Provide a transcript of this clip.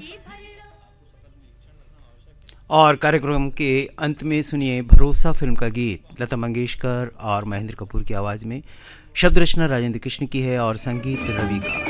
और कार्यक्रम के अंत में सुनिए भरोसा फिल्म का गीत लता मंगेशकर और महेंद्र कपूर की आवाज़ में। शब्द रचना राजेंद्र कृष्ण की है और संगीत रवि का।